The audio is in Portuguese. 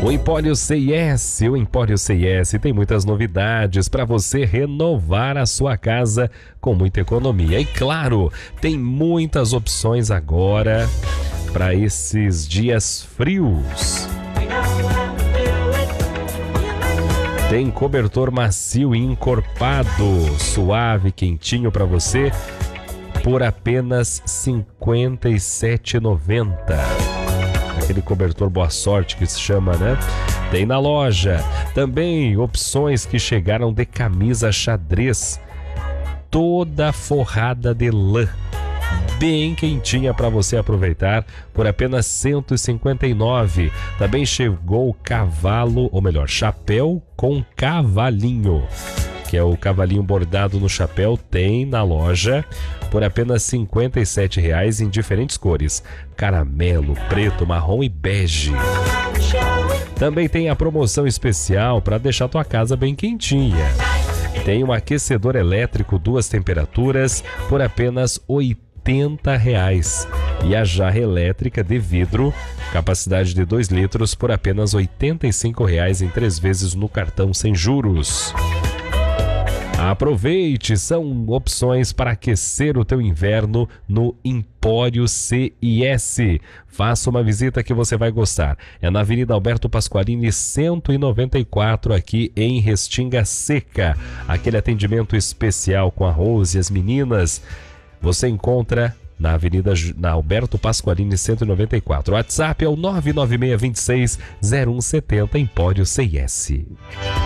O Empório CIS, tem muitas novidades para você renovar a sua casa com muita economia. E claro, tem muitas opções agora para esses dias frios. Tem cobertor macio e encorpado, suave, quentinho para você, por apenas R$ 57,90. Aquele cobertor boa sorte que se chama, né? Tem na loja. Também opções que chegaram de camisa xadrez, toda forrada de lã, bem quentinha para você aproveitar por apenas R$ 159. Também chegou o cavalo, ou melhor, chapéu com cavalinho, que é o cavalinho bordado no chapéu, tem na loja por apenas R$ 57,00 em diferentes cores: caramelo, preto, marrom e bege. Também tem a promoção especial para deixar tua casa bem quentinha. Tem um aquecedor elétrico 2 temperaturas por apenas R$ 80,00 e a jarra elétrica de vidro, capacidade de 2 litros, por apenas R$ 85,00 em 3 vezes no cartão sem juros. Aproveite, são opções para aquecer o teu inverno no Empório CIS. Faça uma visita que você vai gostar. É na Avenida Alberto Pasqualini 194, aqui em Restinga Seca. Aquele atendimento especial com a Rose e as meninas você encontra na Alberto Pasqualini 194. O WhatsApp é o 996260170, Empório CIS.